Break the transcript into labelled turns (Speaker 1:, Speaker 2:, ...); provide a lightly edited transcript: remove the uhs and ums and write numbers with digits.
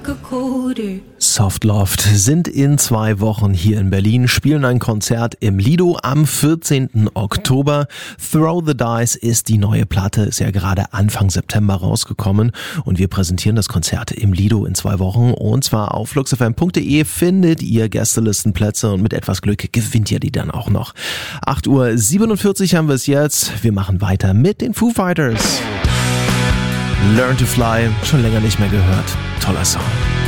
Speaker 1: Soft Loft sind in 2 Wochen hier in Berlin, spielen ein Konzert im Lido am 14. Oktober. Throw the Dice ist die neue Platte, ist ja gerade Anfang September rausgekommen und wir präsentieren das Konzert im Lido in 2 Wochen und zwar auf fluxfm.de findet ihr Gästelistenplätze und mit etwas Glück gewinnt ihr die dann auch noch. 8:47 Uhr haben wir es jetzt. Wir machen weiter mit den Foo Fighters. Learn to Fly, schon länger nicht mehr gehört. Toller Song.